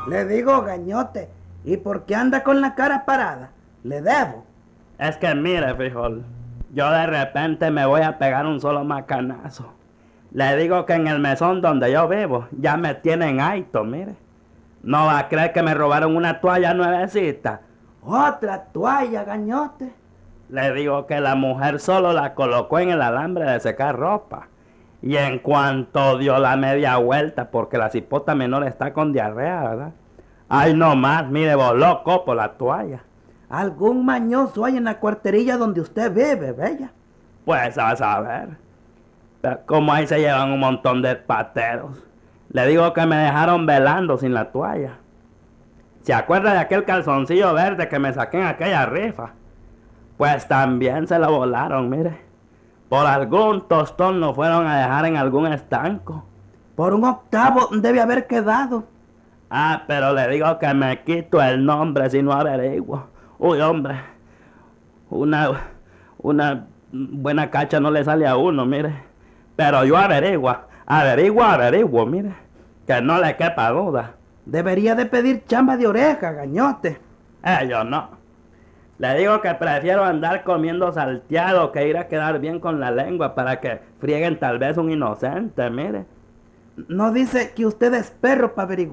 Le digo, gañote, ¿y por qué anda con la cara parada? Le debo. Es que mire, frijol, yo de repente me voy a pegar un solo macanazo. Le digo que en el mesón donde yo vivo ya me tienen alto, mire. No va a creer que me robaron una toalla nuevecita. Otra toalla, gañote. Le digo que la mujer solo la colocó en el alambre de secar ropa. Y en cuanto dio la media vuelta, porque la cipota menor está con diarrea, ¿verdad? Ay, no más, mire, voló copo la toalla. Algún mañoso hay en la cuarterilla donde usted vive, bella. Pues a saber. Pero como ahí se llevan un montón de pateros. Le digo que me dejaron velando sin la toalla. ¿Se acuerda de aquel calzoncillo verde que me saqué en aquella rifa? Pues también se lo volaron, mire. Por algún tostón lo fueron a dejar en algún estanco. Por un octavo debe haber quedado. Ah, pero le digo que me quito el nombre si no averiguo. Uy, hombre. Una buena cacha no le sale a uno, mire. Pero yo averiguo, mire. Que no le quepa duda. Debería de pedir chamba de oreja, gañote. Yo no. Le digo que prefiero andar comiendo salteado que ir a quedar bien con la lengua para que frieguen tal vez un inocente, mire. No dice que usted es perro para averiguar.